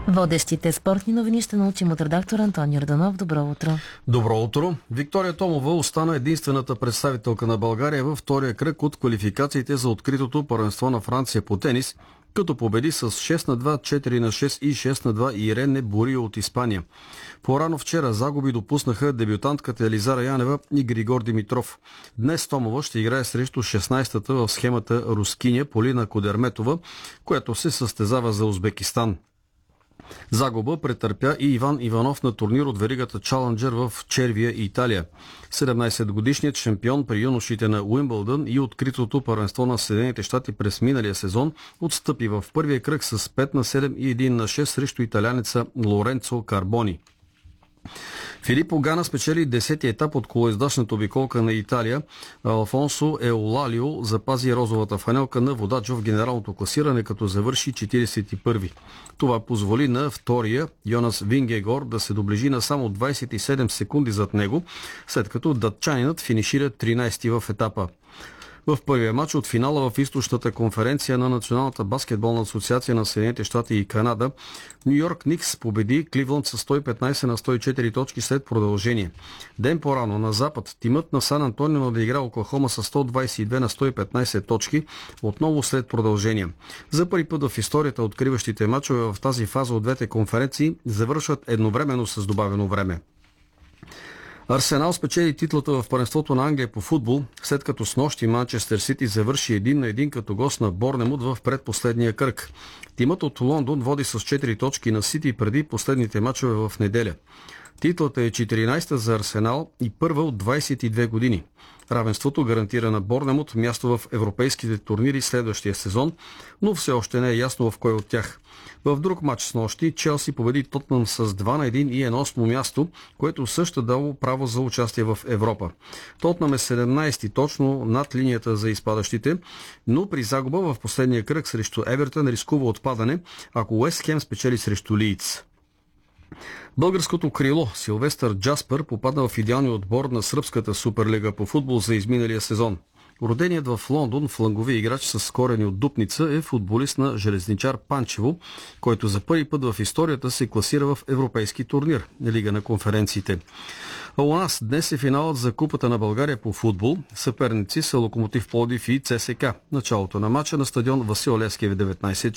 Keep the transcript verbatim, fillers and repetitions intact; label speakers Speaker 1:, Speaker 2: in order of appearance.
Speaker 1: Водещите спортни новини ще научим от редактор Антони Йорданов. Добро утро.
Speaker 2: Добро утро. Виктория Томова остана единствената представителка на България във втория кръг от квалификациите за откритото първенство на Франция по тенис, като победи с шест на два, четири на шест и шест на два Ирене Борио от Испания. По-рано вчера загуби допуснаха дебютантката Елизара Янева и Григор Димитров. Днес Томова ще играе срещу шестнайсета в схемата рускиня Полина Кудерметова, която се състезава за Узбекистан. Загуба претърпя и Иван Иванов на турнир от веригата Чаленджер в Червия, Италия. седемнайсетгодишният шампион при юношите на Уимбълдън и откритото първенство на Съединените щати през миналия сезон отстъпи в първия кръг с пет на седем и едно на шест срещу италянеца Лоренцо Карбони. Филиппо Гана спечели десетия етап от колоиздачната обиколка на Италия. Алфонсо Еолалио запази розовата фанелка на водач в генералното класиране, като завърши четирийсет и първи. Това позволи на втория Йонас Вингегор да се доближи на само двайсет и седем секунди зад него, след като датчанинът финишира тринайсети в етапа. В първия матч от финала в източната конференция на Националната баскетболна асоциация на Съединените щати и Канада, Ню Йорк Никс победи Кливланд с сто и петнайсет на сто и четири точки след продължение. Ден по-рано на запад тимът на Сан Антонио надигра Оклахома с сто двайсет и две на сто и петнайсет точки, отново след продължение. За първи път в историята откриващите мачове в тази фаза от двете конференции завършват едновременно с добавено време. Арсенал спечели титлата в първенството на Англия по футбол, след като снощи Манчестър Сити завърши един на един като гост на Борнемут в предпоследния кръг. Тимът от Лондон води с четири точки на Сити преди последните мачове в неделя. Титлата е четиринайсета за Арсенал и първа от двайсет и две години. Равенството гарантира на Борнемут място в европейските турнири следващия сезон, но все още не е ясно в кой от тях. В друг матч с нощи Челси победи Тотнъм с два на едно и е на осмо място, което също дало право за участие в Европа. Тотнъм е седемнайсети точно над линията за изпадащите, но при загуба в последния кръг срещу Евертън рискува отпадане, ако Уест Хем спечели срещу Лийдс. Българското крило Силвестър Джаспър попада в идеалния отбор на сръбската суперлига по футбол за изминалия сезон. Роденият в Лондон флангови играч с корени от Дупница е футболист на Железничар Панчево, който за първи път в историята се класира в европейски турнир, Лига на конференциите. А у нас днес е финалът за Купата на България по футбол. Съперници са Локомотив Пловдив и ЦСКА. Началото на матча на стадион Васил Левски в деветнайсет